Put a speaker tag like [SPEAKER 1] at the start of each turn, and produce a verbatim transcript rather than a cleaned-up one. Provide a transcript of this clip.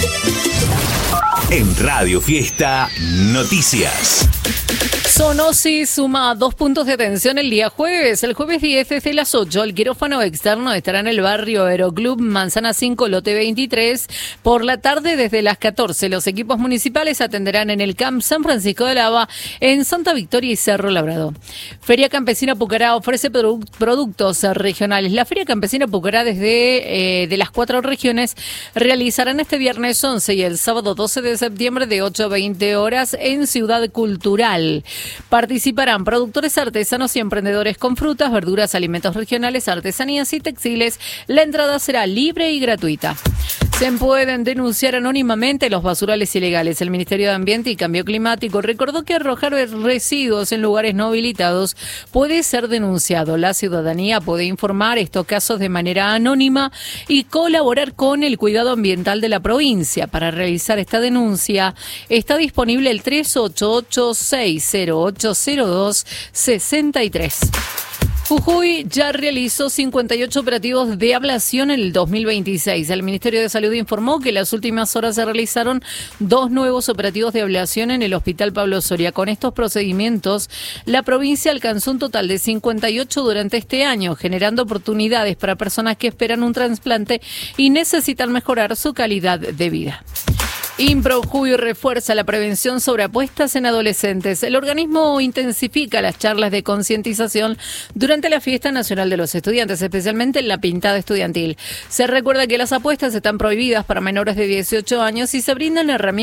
[SPEAKER 1] En Radio Fiesta Noticias.
[SPEAKER 2] Sonosi suma dos puntos de atención el día jueves. El jueves diez desde las ocho, el quirófano externo estará en el barrio Aeroclub Manzana cinco, lote veintitrés. Por la tarde desde las catorce, los equipos municipales atenderán en el Camp San Francisco de Lava, en Santa Victoria y Cerro Labrado. Feria Campesina Pucará ofrece produ- productos regionales. La Feria Campesina Pucará desde eh, de las cuatro regiones realizarán este viernes once y el sábado doce de septiembre de ocho a veinte horas en Ciudad Cultural. Participarán productores artesanos y emprendedores con frutas, verduras, alimentos regionales, artesanías y textiles. La entrada será libre y gratuita. Se pueden denunciar anónimamente los basurales ilegales. El Ministerio de Ambiente y Cambio Climático recordó que arrojar residuos en lugares no habilitados puede ser denunciado. La ciudadanía puede informar estos casos de manera anónima y colaborar con el cuidado ambiental de la provincia. Para realizar esta denuncia está disponible el tres ocho ocho, seis cero ocho, cero dos seis tres. Jujuy ya realizó cincuenta y ocho operativos de ablación en el dos mil veintiséis. El Ministerio de Salud informó que en las últimas horas se realizaron dos nuevos operativos de ablación en el Hospital Pablo Soria. Con estos procedimientos, la provincia alcanzó un total de cincuenta y ocho durante este año, generando oportunidades para personas que esperan un trasplante y necesitan mejorar su calidad de vida. IMPROJUY refuerza la prevención sobre apuestas en adolescentes. El organismo intensifica las charlas de concientización durante la Fiesta Nacional de los Estudiantes, especialmente en la pintada estudiantil. Se recuerda que las apuestas están prohibidas para menores de dieciocho años y se brindan herramientas